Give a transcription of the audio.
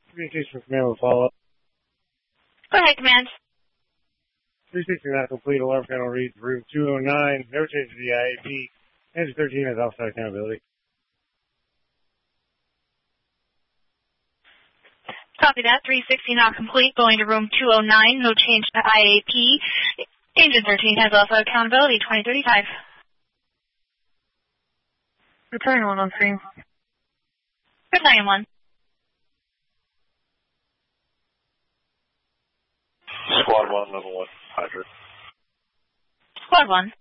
Communication from command will follow up. Go ahead, command. 360 not complete. Alarm panel reads room 209. Never change the IAP. Engine 13 has outside accountability. Copy that. 360 not complete. Going to room 209. No change to IAP. Engine 13 has outside accountability. 2035. Returning 113. Returning 1. Squad 1, level 1, Hydra. Squad 1.